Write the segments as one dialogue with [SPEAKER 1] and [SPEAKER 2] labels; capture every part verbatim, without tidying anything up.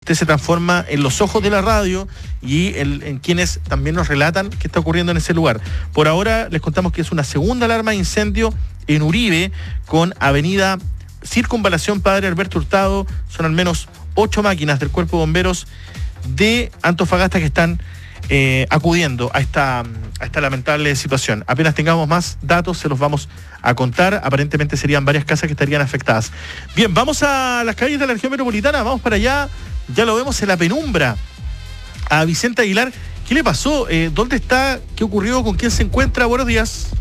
[SPEAKER 1] usted se transforma en los ojos de la radio y en, en quienes también nos relatan qué está ocurriendo en ese lugar. Por ahora les contamos que es una segunda alarma de incendio en Uribe con avenida Circunvalación Padre Alberto Hurtado. Son al menos ocho máquinas del Cuerpo de Bomberos de Antofagasta que están eh, acudiendo a esta, a esta lamentable situación. Apenas tengamos más datos se los vamos a contar. Aparentemente serían varias casas que estarían afectadas. Bien, vamos a las calles de la región metropolitana, vamos para allá, ya lo vemos en la penumbra. A Vicente Aguilar, ¿qué le pasó? Eh, ¿Dónde está? ¿Qué ocurrió? ¿Con quién se encuentra? Buenos días.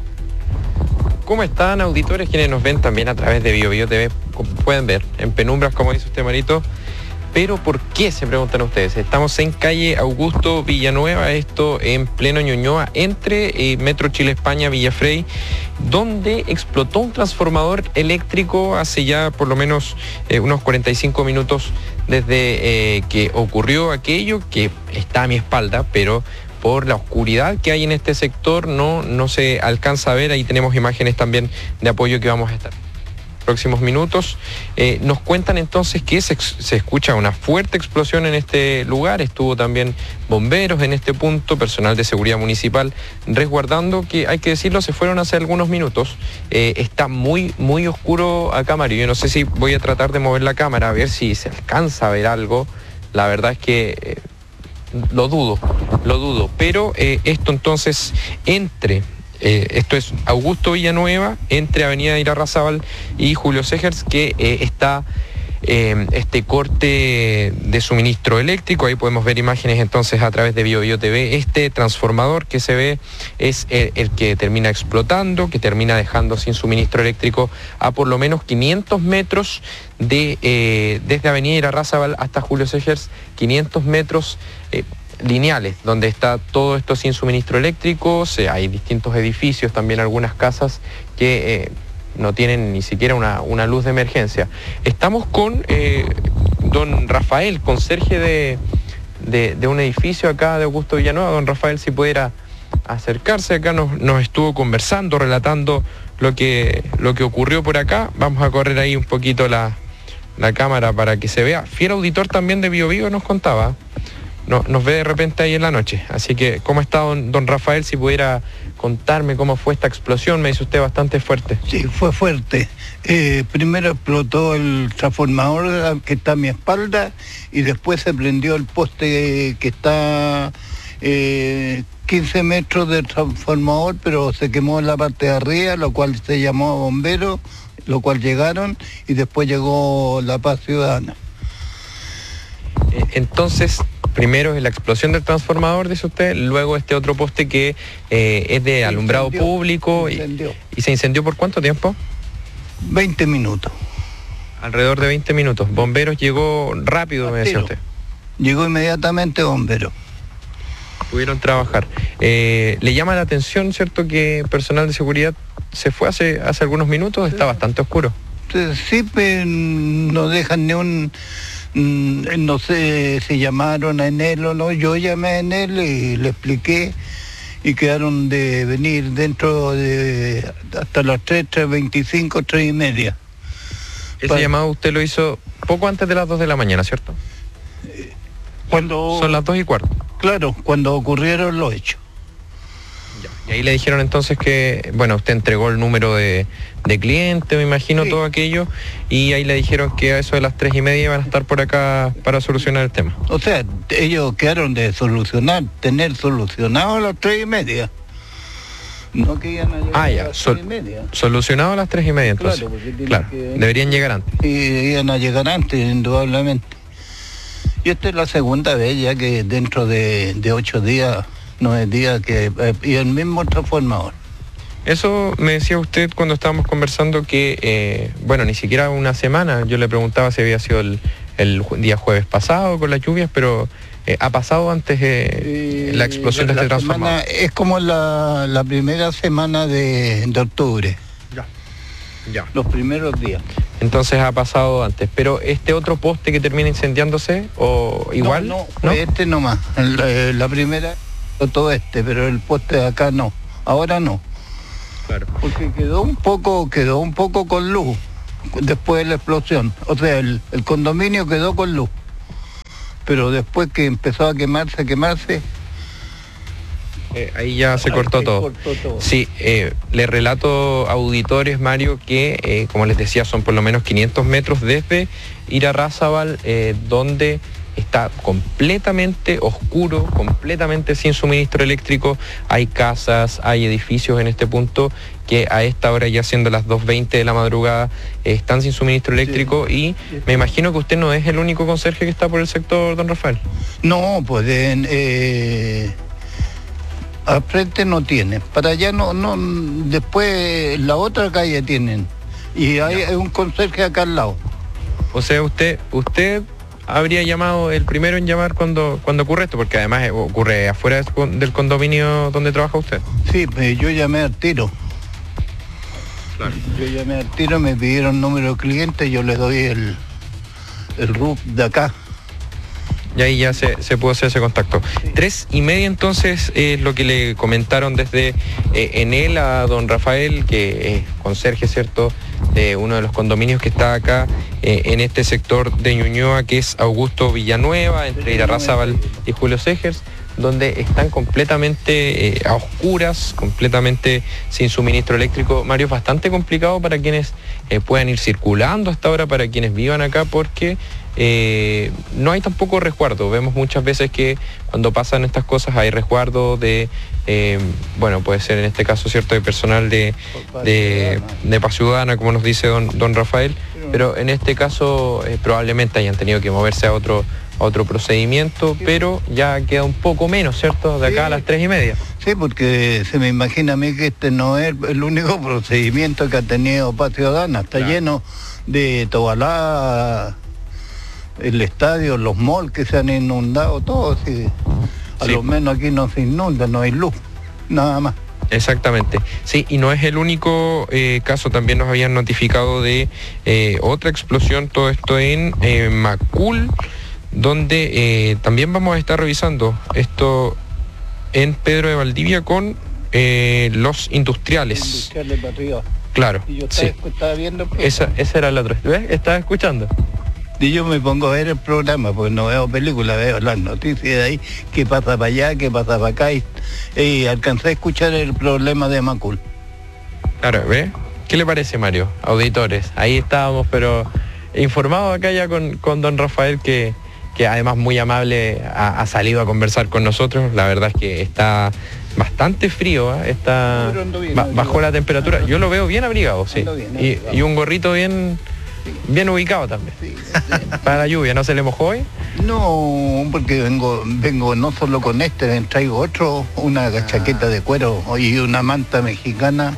[SPEAKER 2] ¿Cómo están, auditores? Quienes nos ven también a través de Bio Bio T V, como pueden ver, en penumbras, como dice usted, Marito. Pero ¿por qué? Se preguntan ustedes. Estamos en calle Augusto Villanueva, esto en pleno Ñuñoa, entre eh, Metro Chile España, Villafrey, donde explotó un transformador eléctrico hace ya por lo menos eh, unos cuarenta y cinco minutos desde eh, que ocurrió aquello, que está a mi espalda, pero por la oscuridad que hay en este sector no, no se alcanza a ver. Ahí tenemos imágenes también de apoyo que vamos a estar próximos minutos. Eh, nos cuentan entonces que se, se escucha una fuerte explosión en este lugar. Estuvo también bomberos en este punto, personal de seguridad municipal resguardando, que hay que decirlo, se fueron hace algunos minutos. Eh, está muy, muy oscuro acá, Mario. Yo no sé si voy a tratar de mover la cámara a ver si se alcanza a ver algo. La verdad es que eh, lo dudo, lo dudo. Pero eh, esto entonces entre... Eh, esto es Augusto Villanueva, entre Avenida Irarrázaval y Julio Segers, que eh, está eh, este corte de suministro eléctrico. Ahí podemos ver imágenes entonces a través de Bio Bio T V. Este transformador que se ve es el, el que termina explotando, que termina dejando sin suministro eléctrico a por lo menos quinientos metros de, eh, desde Avenida Irarrázaval hasta Julio Segers, quinientos metros eh, lineales, donde está todo esto sin suministro eléctrico. Se, hay distintos edificios, también algunas casas que eh, no tienen ni siquiera una, una luz de emergencia. Estamos con eh, don Rafael, conserje de, de, de un edificio acá de Augusto Villanueva. Don Rafael, si pudiera acercarse acá, nos, nos estuvo conversando, relatando lo que, lo que ocurrió por acá. Vamos a correr ahí un poquito la, la cámara para que se vea. Fiel auditor también de Bio Bio nos contaba. No, nos ve de repente ahí en la noche. Así que, ¿cómo está don, don Rafael? Si pudiera contarme cómo fue esta explosión, me dice usted bastante fuerte.
[SPEAKER 3] Sí, fue fuerte. Eh, primero explotó el transformador que está a mi espalda y después se prendió el poste que está eh, quince metros del transformador, pero se quemó en la parte de arriba, lo cual se llamó a bomberos, lo cual llegaron y después llegó la Paz Ciudadana.
[SPEAKER 2] Eh, entonces... Primero es la explosión del transformador, dice usted, luego este otro poste que eh, es de alumbrado
[SPEAKER 3] incendió,
[SPEAKER 2] público. Y, ¿Y se incendió por cuánto tiempo?
[SPEAKER 3] veinte minutos.
[SPEAKER 2] Alrededor de veinte minutos. Bomberos llegó rápido, me decía usted.
[SPEAKER 3] Llegó inmediatamente bombero.
[SPEAKER 2] Pudieron trabajar. Eh, ¿Le llama la atención, cierto, que personal de seguridad se fue hace, hace algunos minutos? Está bastante oscuro.
[SPEAKER 3] Sí, pero no dejan ni un... No sé si llamaron a Enel o no, yo llamé a Enel y le expliqué y quedaron de venir dentro de hasta las tres, tres veinticinco, tres y media.
[SPEAKER 2] Ese Para... llamado usted lo hizo poco antes de las dos de la mañana, ¿cierto?
[SPEAKER 3] Cuando...
[SPEAKER 2] Son las dos y cuarto.
[SPEAKER 3] Claro, cuando ocurrieron los hechos.
[SPEAKER 2] Y ahí le dijeron entonces que, bueno, usted entregó el número de, de cliente, me imagino, sí, todo aquello, y ahí le dijeron que a eso de las tres y media iban a estar por acá para solucionar el tema.
[SPEAKER 3] O sea, ellos quedaron de solucionar, tener solucionado a las tres y media. No que iban a llegar
[SPEAKER 2] ah, ya,
[SPEAKER 3] a las
[SPEAKER 2] sol,
[SPEAKER 3] tres y media.
[SPEAKER 2] Solucionado a las tres y media, entonces.
[SPEAKER 3] Claro, porque
[SPEAKER 2] claro,
[SPEAKER 3] que...
[SPEAKER 2] deberían llegar antes.
[SPEAKER 3] Sí, iban a llegar antes, indudablemente. Y esta es la segunda vez ya que dentro de, de ocho días... nueve días que eh, y el mismo transformador.
[SPEAKER 2] Eso me decía usted cuando estábamos conversando que, eh, bueno, ni siquiera una semana. Yo le preguntaba si había sido el, el día jueves pasado con las lluvias, pero eh, ha pasado antes eh, eh, la explosión la, de este transformador.
[SPEAKER 3] Es como la, la primera semana de, de octubre.
[SPEAKER 2] Ya. Ya.
[SPEAKER 3] Los primeros días.
[SPEAKER 2] Entonces ha pasado antes. Pero este otro poste que termina incendiándose, o igual.
[SPEAKER 3] No, no, ¿no? Este nomás. La, la primera. Todo este, pero el poste de acá no, ahora no.
[SPEAKER 2] Claro.
[SPEAKER 3] Porque quedó un poco, quedó un poco con luz después de la explosión. O sea, el, el condominio quedó con luz. pero después que empezó a quemarse, a quemarse...
[SPEAKER 2] Eh, ahí ya se cortó
[SPEAKER 3] se
[SPEAKER 2] todo.
[SPEAKER 3] cortó todo.
[SPEAKER 2] Sí, eh, le relato a auditores, Mario, que eh, como les decía, son por lo menos quinientos metros desde Irarrázaval, eh, donde está completamente oscuro, completamente sin suministro eléctrico. Hay casas, hay edificios en este punto que a esta hora, ya siendo las dos veinte de la madrugada, eh, están sin suministro eléctrico. Sí. Y me imagino que usted no es el único conserje que está por el sector, don Rafael.
[SPEAKER 3] No, pues en, eh, al frente no tiene, para allá no, no, después la otra calle tienen, y hay, hay un conserje acá al lado.
[SPEAKER 2] O sea, usted, usted habría llamado el primero en llamar cuando, cuando ocurre esto, porque además ocurre afuera del condominio donde trabaja usted.
[SPEAKER 3] Sí, pues yo llamé al tiro. Claro. Yo llamé al tiro, me pidieron número de cliente, yo les doy el, el R U C de acá.
[SPEAKER 2] Y ahí ya se, se pudo hacer ese contacto. Sí. Tres y media entonces es lo que le comentaron desde eh, Enel a don Rafael, que es conserje, ¿cierto?, de uno de los condominios que está acá eh, en este sector de Ñuñoa, que es Augusto Villanueva, entre Irarrázaval y Julio Segers, donde están completamente eh, a oscuras, completamente sin suministro eléctrico. Mario, es bastante complicado para quienes eh, puedan ir circulando hasta ahora, para quienes vivan acá, porque eh, no hay tampoco resguardo. Vemos muchas veces que cuando pasan estas cosas hay resguardo de, eh, bueno, puede ser en este caso, cierto, de personal de, de, de Paz Ciudadana, como nos dice don, don Rafael, pero en este caso eh, probablemente hayan tenido que moverse a otro a otro procedimimiento, pero ya queda un poco menos, ¿cierto?, de acá sí, a las tres y media.
[SPEAKER 3] Sí, porque se me imagina a mí que este no es el único procedimiento que ha tenido Paz Ciudadana, está claro, lleno de tobalá, el estadio, los malls que se han inundado, todo, sí. A sí. lo menos aquí no se inunda, no hay luz, nada más.
[SPEAKER 2] Exactamente, sí, y no es el único eh, caso, también nos habían notificado de eh, otra explosión, todo esto en eh, Macul, donde eh, también vamos a estar revisando esto en Pedro de Valdivia con eh, los industriales.
[SPEAKER 3] Industriales para arriba.
[SPEAKER 2] Claro,
[SPEAKER 3] y yo estaba,
[SPEAKER 2] sí.
[SPEAKER 3] estaba viendo...
[SPEAKER 2] Esa, esa era la otra. ¿Ves? ¿Estás escuchando?
[SPEAKER 3] Y yo me pongo a ver el programa, porque no veo películas, veo las noticias de ahí, qué pasa para allá, qué pasa para acá, y, y alcancé a escuchar el problema de Macul.
[SPEAKER 2] Claro, ¿ves? ¿Qué le parece, Mario? Auditores, ahí estábamos, pero informados acá ya con, con don Rafael, que... que además muy amable ha, ha salido a conversar con nosotros. La verdad es que está bastante frío, ¿eh? Está bien, ba bajó la temperatura. Yo lo veo bien abrigado, sí. Bien, y, y un gorrito bien, bien ubicado también. Sí, sí. Para la lluvia, ¿no se le mojó hoy?
[SPEAKER 3] No, porque vengo, vengo no solo con este, traigo otro, una ah. chaqueta de cuero y una manta mexicana.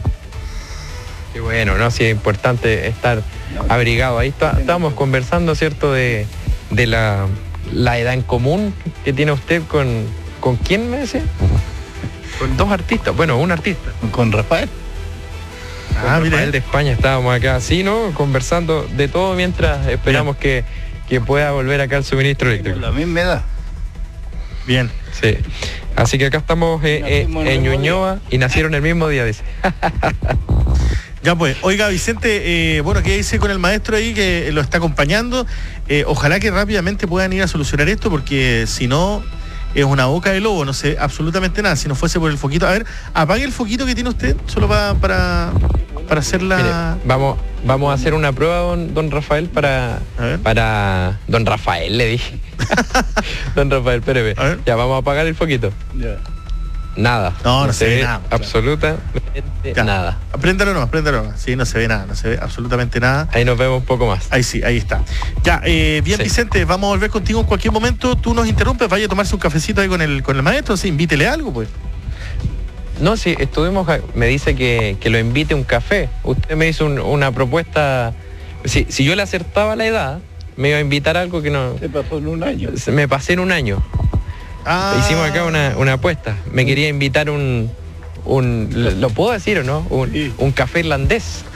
[SPEAKER 2] Qué bueno, ¿no? Sí, es importante estar no, abrigado. Ahí está, estábamos conversando, ¿cierto?, de, de la... la edad en común que tiene usted con... ¿Con quién me decía? Con dos artistas, bueno, un artista.
[SPEAKER 3] Con Rafael.
[SPEAKER 2] Con ah, Rafael de España estábamos acá, sí, ¿no? Conversando de todo mientras esperamos que, que pueda volver acá el suministro eléctrico.
[SPEAKER 3] La misma edad.
[SPEAKER 2] Bien. Sí. Así que acá estamos eh, eh, en Ñuñoa y nacieron el mismo día, dice.
[SPEAKER 1] Ya pues, oiga Vicente, eh, bueno, ¿qué dice con el maestro ahí que lo está acompañando? Eh, ojalá que rápidamente puedan ir a solucionar esto, porque si no, es una boca de lobo, no sé absolutamente nada. Si no fuese por el foquito, a ver, apague el foquito que tiene usted, solo para, para, para hacer la...
[SPEAKER 2] Mire, vamos, vamos a hacer una prueba, don, don Rafael, para... para don Rafael, le dije. Don Rafael, espéreme. Ya, vamos a apagar el foquito. Ya. Nada.
[SPEAKER 1] No, no, no se, se ve nada.
[SPEAKER 2] Absolutamente ya. Nada.
[SPEAKER 1] Apréndalo no, apréndalo no. Sí, no se ve nada, no se ve absolutamente nada.
[SPEAKER 2] Ahí nos vemos un poco más.
[SPEAKER 1] Ahí sí, ahí está. Ya, eh, bien, sí. Vicente, vamos a volver contigo en cualquier momento. Tú nos interrumpes, vaya a tomarse un cafecito ahí con el, con el maestro, sí, invítele algo, pues.
[SPEAKER 2] No, sí, estuvimos, me dice que, que lo invite a un café. Usted me hizo un, una propuesta. Si, si yo le acertaba la edad, me iba a invitar a algo que no...
[SPEAKER 3] Se pasó en un año.
[SPEAKER 2] Me pasé en un año. Ah. Hicimos acá una, una apuesta. Me quería invitar un, un ¿lo, ¿lo puedo decir o no? Un, sí. un café irlandés.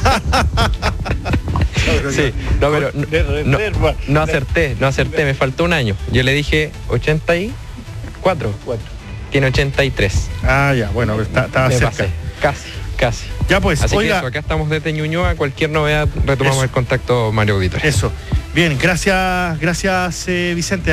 [SPEAKER 2] Sí, no, pero no, no, no acerté, no acerté, me faltó un año. Yo le dije ochenta y cuatro. Tiene ochenta y tres.
[SPEAKER 1] Ah, ya, bueno, está, estaba
[SPEAKER 2] me
[SPEAKER 1] cerca.
[SPEAKER 2] Pasé. Casi, casi.
[SPEAKER 1] Ya pues,
[SPEAKER 2] así
[SPEAKER 1] oiga.
[SPEAKER 2] Que eso, acá estamos desde Ñuñoa, cualquier novedad retomamos eso. El contacto, Mario Auditor.
[SPEAKER 1] Eso. Bien, gracias, gracias eh, Vicente.